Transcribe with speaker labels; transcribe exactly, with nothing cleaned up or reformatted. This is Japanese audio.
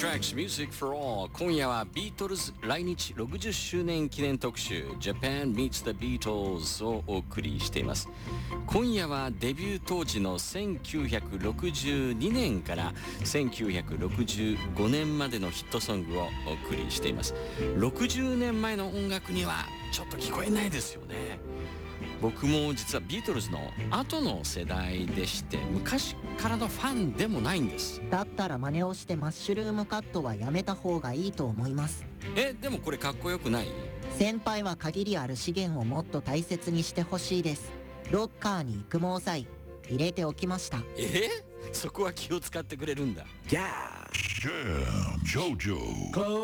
Speaker 1: Tracks Music for All。 今夜はビートルズ来日ろくじゅっしゅうねん記念特集 Japan Meets the Beatles をお送りしています。今夜はデビュー当時のせんきゅうひゃくろくじゅうにねんからせんきゅうひゃくろくじゅうごねんまでのヒットソングをお送りしています。ろくじゅうねんまえの音楽にはちょっと聞こえないですよね。僕も実はビートルズの後の世代でして昔からのファンでもないんです。
Speaker 2: だったら真似をしてマッシュルームカットはやめた方がいいと思います。
Speaker 1: え、でもこれかっこよくない？
Speaker 2: 先輩は限りある資源をもっと大切にしてほしいです。ロッカーに育毛剤入れておきました。
Speaker 1: えそこは気を使ってくれるんだ。
Speaker 3: Jam Jojo